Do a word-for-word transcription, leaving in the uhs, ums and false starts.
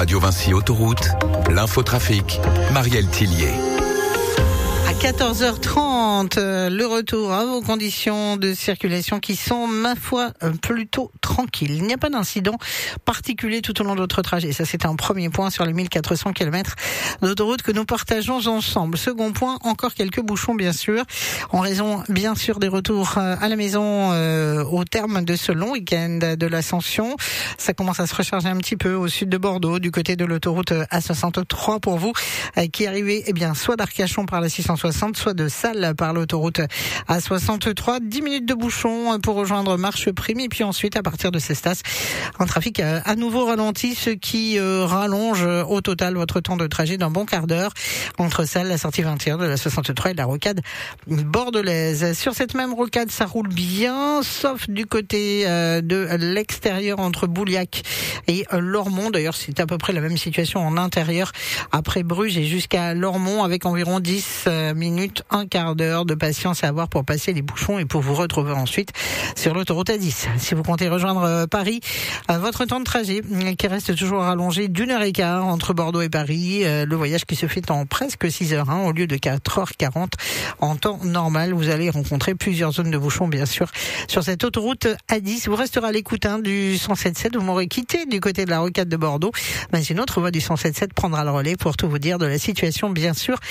Radio Vinci Autoroute, l'infotrafic, Marielle Tillier. À quatorze heures trente, le retour à vos conditions de circulation qui sont, ma foi, plutôt tranquilles. Il n'y a pas d'incident particulier tout au long de votre trajet. Ça, c'est un premier point sur les mille quatre cents kilomètres d'autoroute que nous partageons ensemble. Second point, encore quelques bouchons, bien sûr, en raison, bien sûr, des retours à la maison euh, au terme de ce long week-end de l'Ascension. Ça commence à se recharger un petit peu au sud de Bordeaux, du côté de l'autoroute A soixante-trois pour vous, euh, qui arrivez, eh bien, soit d'Arcachon par la six cent soixante, soit de Salles par l'autoroute A soixante-trois. dix minutes de bouchon pour rejoindre Marcheprime. Et puis ensuite, à partir de Cestas, un trafic à nouveau ralenti, ce qui euh, rallonge au total votre temps de trajet d'un bon quart d'heure entre Salles, la sortie vingt et un de la soixante-trois et la rocade bordelaise. Sur cette même rocade, ça roule bien, sauf du côté euh, de l'extérieur entre Bouliac et euh, Lormont. D'ailleurs, c'est à peu près la même situation en intérieur après Bruges et jusqu'à Lormont, avec environ dix euh, minutes, un quart d'heure de patience à avoir pour passer les bouchons et pour vous retrouver ensuite sur l'autoroute A dix. Si vous comptez rejoindre euh, Paris, euh, votre temps de trajet euh, qui reste toujours rallongé d'une heure et quart entre Bordeaux et Paris, euh, le voyage qui se fait en presque six heures, hein, au lieu de quatre heures quarante en temps normal. Vous allez rencontrer plusieurs zones de bouchons, bien sûr, sur cette autoroute A dix. Vous resterez à l'écoute hein, du cent sept sept. Vous m'aurez quitté du côté de la rocade de Bordeaux, mais une autre voie du cent sept sept prendra le relais pour tout vous dire de la situation, bien sûr,